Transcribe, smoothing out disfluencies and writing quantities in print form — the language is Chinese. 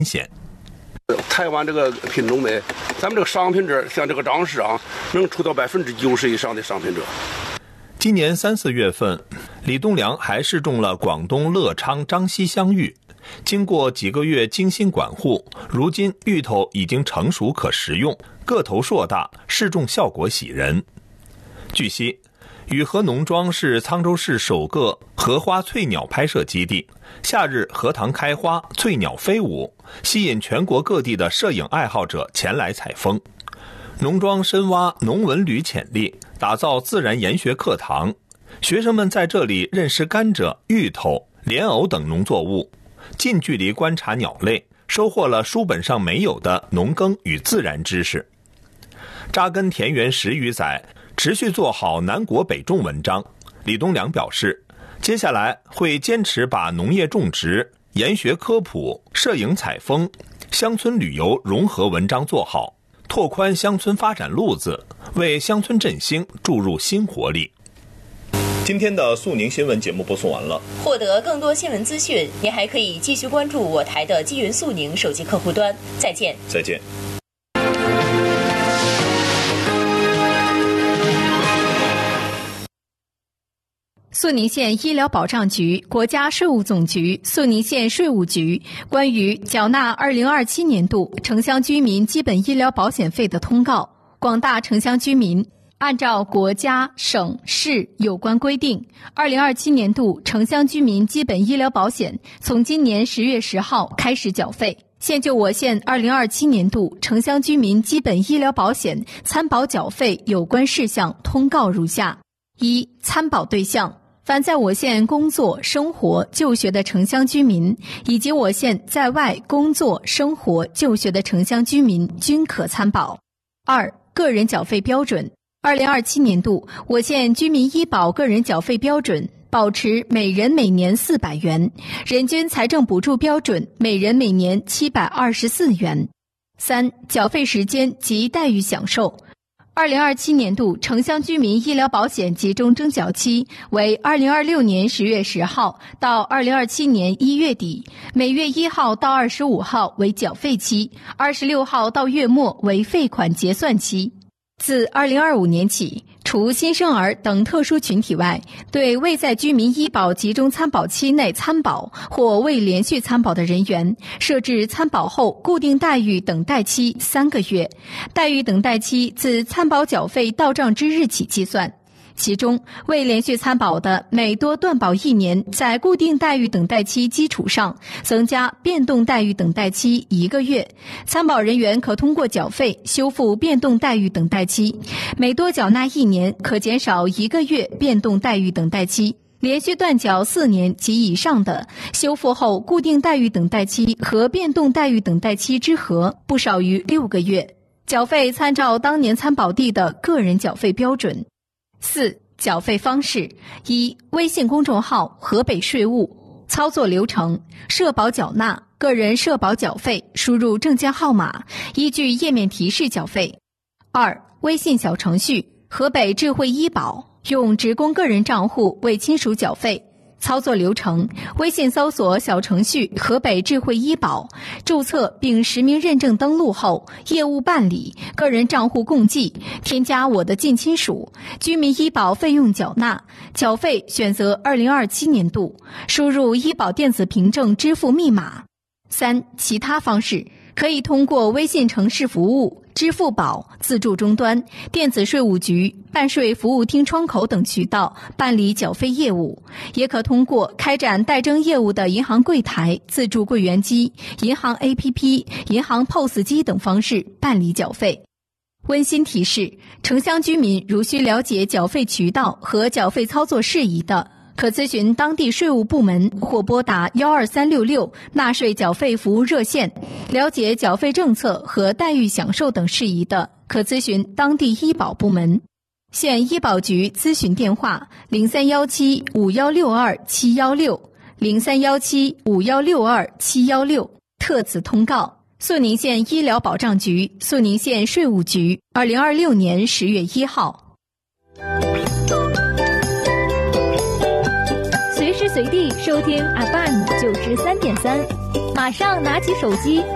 险。 台湾这个品种的，咱们这个商品这像这个张氏啊，能出到90%以上的商品这。 今年3、4月份，李东良还试种了广东乐昌张西香芋。经过几个月精心管护，如今芋头已经成熟可食用，个头硕大，试种效果喜人。据悉，雨禾农庄是沧州市首个荷花翠鸟拍摄基地，夏日荷塘开花，翠鸟飞舞，吸引全国各地的摄影爱好者前来采风。农庄深挖农文旅潜力，打造自然研学课堂，学生们在这里认识甘蔗、芋头、莲藕等农作物，近距离观察鸟类，收获了书本上没有的农耕与自然知识。扎根田园10余载，持续做好南国北种文章，李东良表示，接下来会坚持把农业种植、研学科普、摄影采风、乡村旅游融合文章做好，拓宽乡村发展路子，为乡村振兴注入新活力。今天的速宁新闻节目播送完了。 获得更多新闻资讯，您还可以继续关注我台的基云速宁手机客户端。再见。 再见。 肃宁县医疗保障局、国家税务总局、肃宁县税务局关于缴纳2027年度城乡居民基本医疗保险费的通告，广大城乡居民按照国家、省、市有关规定，2027年度城乡居民基本医疗保险从今年10月10号开始缴费。现就我县2027年度城乡居民基本医疗保险参保缴费有关事项通告如下：一、参保对象。凡在我县工作、生活、就学的城乡居民，以及我县在外工作、生活、就学的城乡居民均可参保。二、个人缴费标准。2027年度，我县居民医保个人缴费标准保持每人每年400元，人均财政补助标准每人每年724元。三、缴费时间及待遇享受。2027年度城乡居民医疗保险集中征缴期为2026年10月10号到2027年1月底，每月1号到25号为缴费期，26号到月末为费款结算期。自2025年起，除新生儿等特殊群体外，对未在居民医保集中参保期内参保或未连续参保的人员，设置参保后固定待遇等待期3个月，待遇等待期自参保缴费到账之日起计算。其中，未连续参保的每多断保1年，在固定待遇等待期基础上增加变动待遇等待期1个月。参保人员可通过缴费修复变动待遇等待期，每多缴纳1年，可减少1个月变动待遇等待期。连续断缴4年及以上的，修复后固定待遇等待期和变动待遇等待期之和不少于6个月。缴费参照当年参保地的个人缴费标准。4、缴费方式。一、微信公众号河北税务。操作流程：社保缴纳，个人社保缴费，输入证件号码，依据页面提示缴费。2、微信小程序河北智慧医保，用职工个人账户为亲属缴费。操作流程：微信搜索小程序河北智慧医保，注册并实名认证登录后，业务办理，个人账户共计，添加我的近亲属，居民医保费用缴纳，缴费选择2027年度，输入医保电子凭证支付密码。3、其他方式。可以通过微信城市服务、支付宝、自助终端、电子税务局、办税服务厅窗口等渠道办理缴费业务，也可通过开展代征业务的银行柜台、自助柜员机、银行 APP、银行 POS 机等方式办理缴费。温馨提示：城乡居民如需了解缴费渠道和缴费操作事宜的，可咨询当地税务部门或拨打12366纳税缴费服务热线，了解缴费政策和待遇享受等事宜的，可咨询当地医保部门。县医保局咨询电话0317516271603175162716。特此通告：肃宁县医疗保障局、肃宁县税务局，2026年10月1号。 随时随地收听 FM 93.3，马上拿起手机